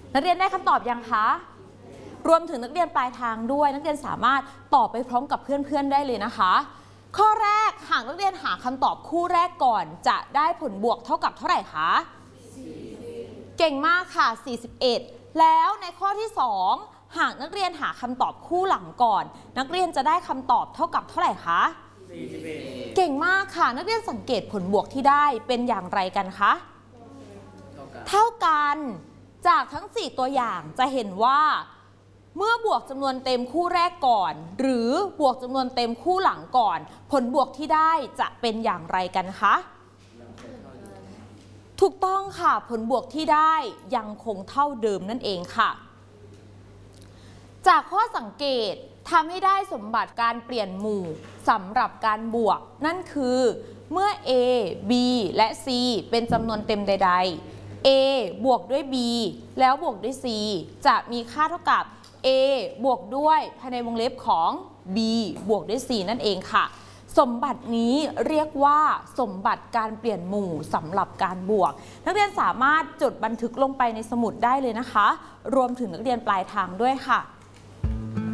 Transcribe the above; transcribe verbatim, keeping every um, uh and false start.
นักเรียนได้คำตอบยังคะรวมถึงนักเรียนปลายทางด้วยนักเรียนสามารถตอบไปพร้อมกับเพื่อนๆได้เลยนะคะข้อแรกหากนักเรียนหาคำตอบคู่แรกก่อนจะได้ผลบวกเท่ากับเท่าไหร่คะเก่งมากค่ะสี่สิบเอ็ดแล้วในข้อที่สองหากนักเรียนหาคำตอบคู่หลังก่อนนักเรียนจะได้คำตอบเท่ากับเท่าไหร่คะสี่สิบเอ็ดเก่งมากค่ะนักเรียนสังเกตผลบวกที่ได้เป็นอย่างไรกันคะเท่ากันจากทั้งสี่ตัวอย่างจะเห็นว่าเมื่อบวกจำนวนเต็มคู่แรกก่อนหรือบวกจำนวนเต็มคู่หลังก่อนผลบวกที่ได้จะเป็นอย่างไรกันคะถูกต้องค่ะผลบวกที่ได้ยังคงเท่าเดิมนั่นเองค่ะจากข้อสังเกตทำให้ได้สมบัติการเปลี่ยนหมู่สำหรับการบวกนั่นคือเมื่อ A B และ C เป็นจำนวนเต็มใดๆ A บวกด้วย B แล้วบวกด้วย C จะมีค่าเท่ากับ A บวกด้วยภายในวงเล็บของ B บวกด้วย C นั่นเองค่ะสมบัตินี้เรียกว่าสมบัติการเปลี่ยนหมู่สำหรับการบวกนักเรียนสามารถจดบันทึกลงไปในสมุดได้เลยนะคะรวมถึงนักเรียนปลายทางด้วยค่ะ